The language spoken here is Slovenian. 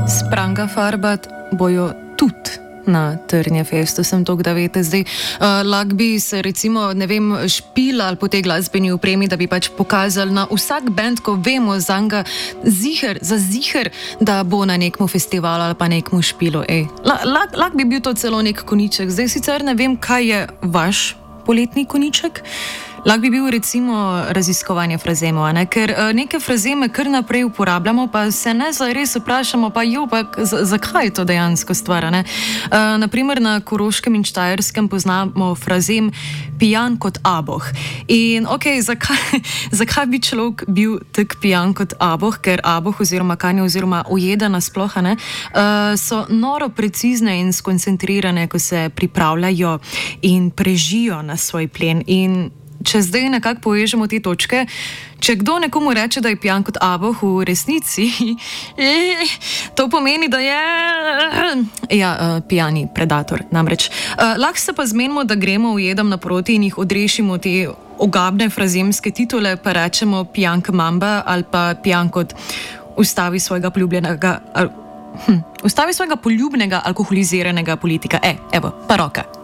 Spranga farbat bojo tudi na Trnjefestu, sem to, da veste. Zdaj, lahko bi se recimo, ne vem, špila ali po tej glasbeni opremi, da bi pač pokazali na vsak band, ko vemo za ziher, da bo na nekem festivalu ali pa nekem špilu. Lahko bi bil to celo nek koniček. Zdaj sicer ne vem, kaj je vaš poletni koniček. Lahko bi bil recimo raziskovanje frazemov, ker neke frazeme kar naprej uporabljamo, pa se ne zares vprašamo, pa zakaj je to dejansko stvar. Naprimer na Koroškem in Štajerskem poznamo frazem pijan kot aboh. In zakaj bi človek bil tak pijan kot aboh, ker aboh oziroma kanje oziroma ujeda nasploh, so noro precizne in skoncentrirane, ko se pripravljajo in prežijo na svoj plen. In če zdaj nekako povežemo te točke, če kdo nekomu reče, da je pijan kot aboh, v resnici, to pomeni, da je pijani predator. Namreč, lahko se pa zmenimo, da gremo ujedam naproti in jih odrešimo te ogabne frazemske titule, pa rečemo pijan kot mamba ali pa pijan kot ustavi svojega poljubljenega alkoholiziranega politika. Evo, pa roka.